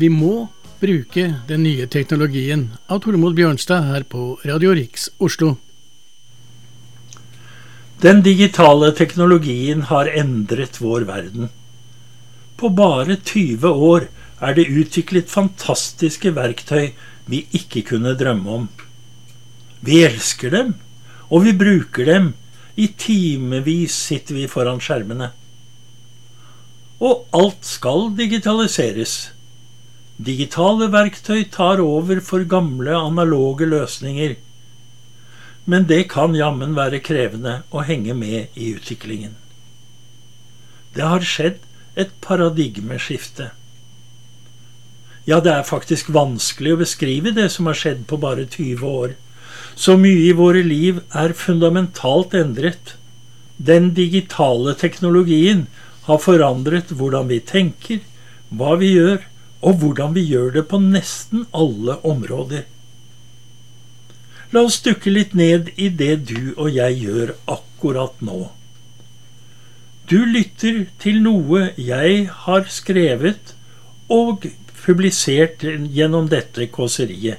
Vi må bruke den nye teknologien av Tormod Bjørnstad her på Radio Riks Oslo. Den digitale teknologien har endret vår verden. På bare 20 år er det utviklet fantastiske verktøy vi ikke kunne drømme om. Vi elsker dem, og vi bruker dem. I timevis sitter vi foran skjermene. Og alt skal digitaliseres. Digitale verktøy tar over for gamle analoge løsninger. Men det kan jammen være krevende å henge med i utviklingen. Det har skjedd et paradigmeskifte. Ja, det er faktisk vanskelig å beskrive det som har skjedd på bare 20 år. Så mye i våre liv er fundamentalt endret. Den digitale teknologien har forandret hvordan vi tenker, hva vi gjør, og hvordan vi gjør det på nesten alle områder. La oss dykke litt ned i det du og jeg gjør akkurat nå. Du lytter til noe jeg har skrevet og publisert gjennom dette kåseriet.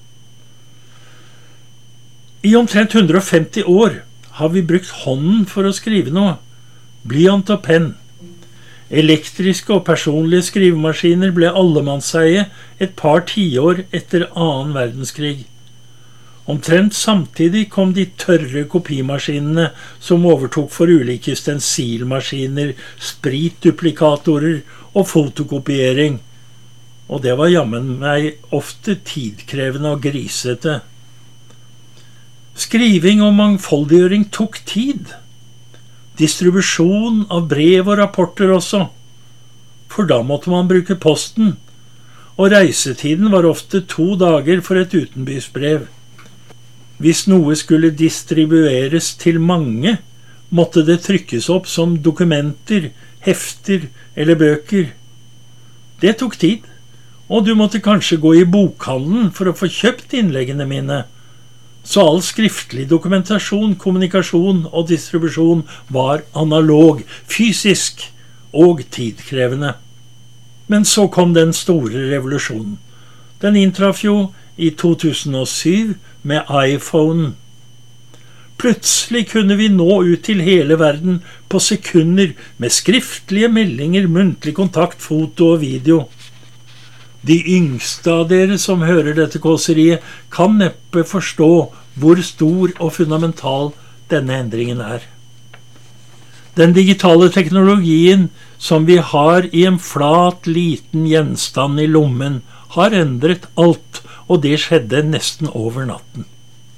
I omtrent 150 år har vi brukt hånden for å skrive noe. Blyant og penn. Elektriske og personlige skrivemaskiner ble allemannseie et par tiår etter 2. verdenskrig. Omtrent samtidig kom de tørre kopimaskinene som overtok for ulike stensilmaskiner, spritduplikatorer og fotokopiering. Og det var jammen meg ofte tidkrevende og grisete. Skriving og mangfoldiggjøring tok tid. Distribusjon av brev og rapporter også. For da måtte man bruke posten, og reisetiden var ofte 2 dager for et utenbysbrev. Hvis noe skulle distribueres til mange, måtte det trykkes opp som dokumenter, hefter eller bøker. Det tok tid, og du måtte kanskje gå i bokhandelen for å få kjøpt innleggene mine. Så all skriftlig dokumentasjon, kommunikasjon og distribusjon var analog, fysisk og tidkrevende. Men så kom den store revolusjonen. Den inntraff jo i 2007 med iPhone. Plutselig kunne vi nå ut til hele verden på sekunder med skriftlige meldinger, muntlig kontakt, foto og video. De yngste av dere som hører dette kåseriet kan neppe forstå hvor stor og fundamental denne endringen er. Den digitale teknologien som vi har i en flat, liten gjenstand i lommen, har endret alt, og det skjedde nesten over natten.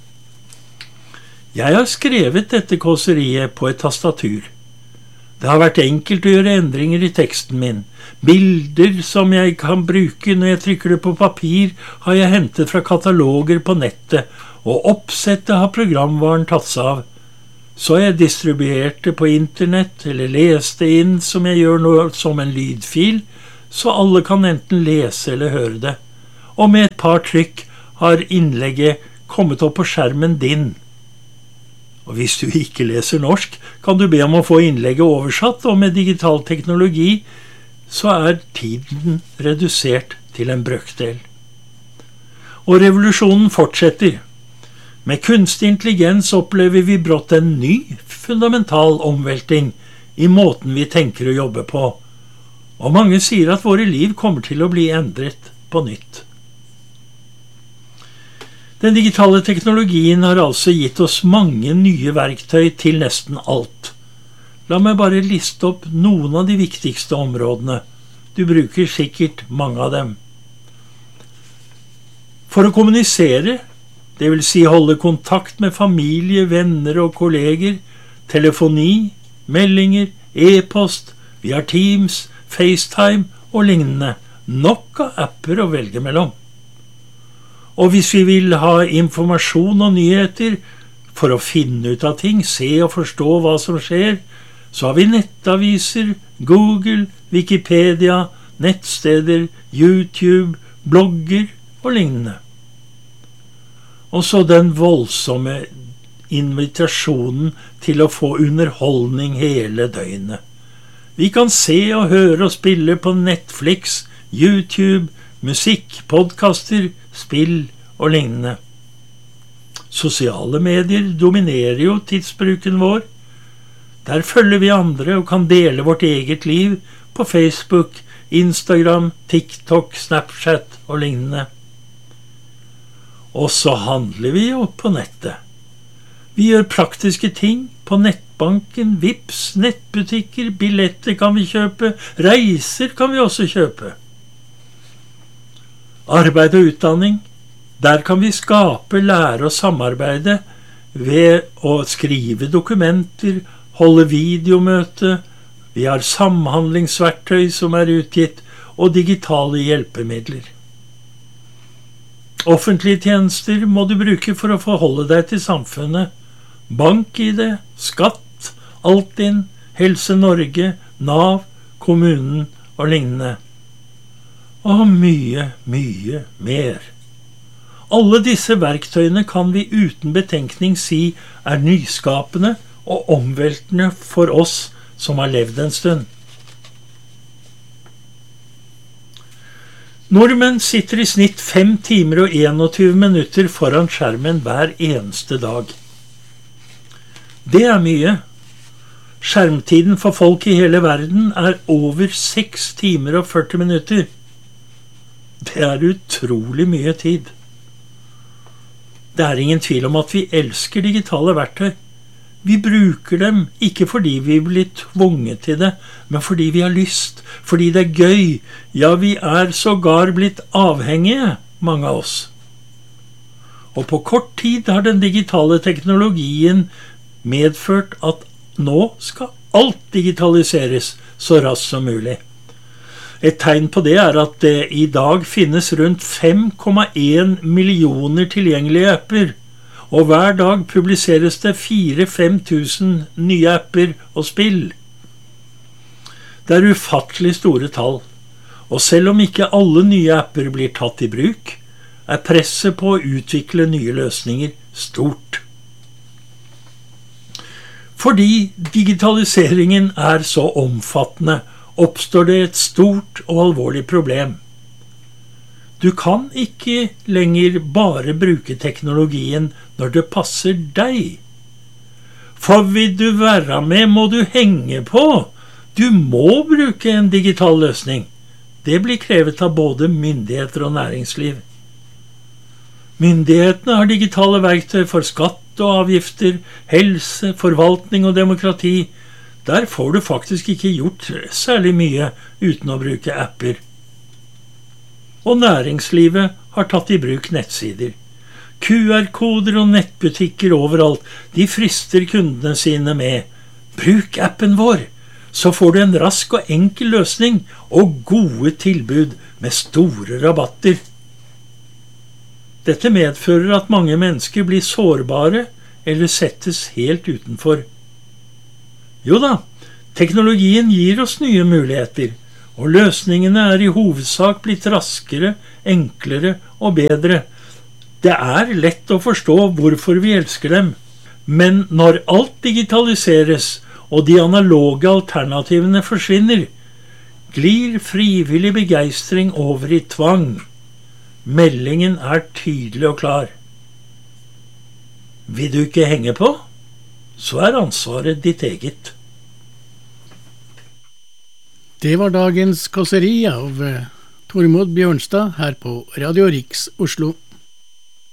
Jeg har skrevet dette kåseriet på et tastatur. Det har vært enkelt å gjøre endringer i teksten min. Bilder som jeg kan bruke når jeg trykker det på papir, har jeg hentet fra kataloger på nettet, og oppsettet har programvaren tatt seg av. Så jeg distribuerte på internett, eller leste inn som jeg gjør nå som en lydfil, så alle kan enten lese eller høre det. Og med et par trykk har innlegget kommet opp på skjermen din. Og hvis du ikke leser norsk, kan du be om å få innlegget oversatt, og med digital teknologi så er tiden redusert til en brøkdel. Og revolusjonen fortsetter. Med kunstig intelligens opplever vi brått en ny, fundamental omvelting i måten vi tenker å jobbe på. Og mange sier at våre liv kommer til å bli endret på nytt. Den digitale teknologien har altså gitt oss mange nye verktøy til nesten alt. La meg bare liste opp noen av de viktigste områdene. Du bruker sikkert mange av dem. For å kommunisere, det vil si holde kontakt med familie, venner og kolleger, telefoni, meldinger, e-post, vi har Teams, FaceTime og lignende. Nok av apper å velge mellom. Og hvis vi vil ha informasjon og nyheter for å finne ut av ting, se og forstå hva som skjer, så har vi nettaviser, Google, Wikipedia, nettsteder, YouTube, blogger og lignende. Og så den voldsomme invitasjonen til å få underholdning hele døgnet. Vi kan se og høre og spille på Netflix, YouTube, musikk, podcaster, spill og lignende. Sosiale medier dominerer jo tidsbruken vår. Der følger vi andre og kan dele vårt eget liv på Facebook, Instagram, TikTok, Snapchat og lignende. Og så handler vi jo på nettet. Vi gjør praktiske ting på nettbanken, Vipps, nettbutikker, billetter kan vi kjøpe, reiser kan vi også kjøpe. Arbeid og utdanning, der kan vi skape, lære og samarbeide ved å skrive dokumenter, holde videomøte, vi har samhandlingsverktøy som er utgitt, og digitale hjelpemidler. Offentlige tjenester må du bruke for å forholde deg til samfunnet. BankID, skatt, Altinn, Helse Norge, Nav, kommunen og lignende. Og mye, mye mer. Alle disse verktøyene kan vi uten betenkning si er nyskapende og omveltende for oss som har levd en stund. Nordmenn sitter i snitt 5 timer og 21 minutter foran skjermen hver eneste dag. Det er mye. Skjermtiden for folk i hele verden er over 6 timer og 40 minutter. Det er utrolig mye tid. Det er ingen tvil om at vi elsker digitale verktøy. Vi bruker dem ikke fordi vi blir tvunget til det, men fordi vi har lyst, fordi det er gøy. Ja, vi er sågar blitt avhengige, mange av oss. Og på kort tid har den digitale teknologien medført at nå skal alt digitaliseres så raskt som mulig. Et tegn på det er at det i dag finnes rundt 5,1 millioner tilgjengelige apper, og hver dag publiseres det 4-5 tusen nye apper og spill. Det er ufattelig store tall, og selv om ikke alle nye apper blir tatt i bruk, er presset på å utvikle nye løsninger stort. Fordi digitaliseringen er så omfattende, oppstår det et stort og alvorlig problem. Du kan ikke lenger bare bruke teknologien når det passer deg. For vil du være med, må du henge på. Du må bruke en digital løsning. Det blir krevet av både myndigheter og næringsliv. Myndighetene har digitale verktøy for skatt og avgifter, helse, forvaltning og demokrati. Der får du faktisk ikke gjort særlig mye uten å bruke apper. Og næringslivet har tatt i bruk nettsider. QR-koder og nettbutikker overalt, de frister kundene sine med. Bruk appen vår, så får du en rask og enkel løsning og gode tilbud med store rabatter. Dette medfører at mange mennesker blir sårbare eller settes helt utenfor. Jo da, teknologien gir oss nye muligheter, og løsningene er i hovedsak blitt raskere, enklere og bedre. Det er lett å forstå hvorfor vi elsker dem, men når alt digitaliseres og de analoge alternativene forsvinner, glir frivillig begeistring over i tvang. Meldingen er tydelig og klar. Vil du ikke henge på? Så er ansvaret ditt eget. Det var dagens kåseri av Tormod Bjørnstad her på Radio Riks Oslo.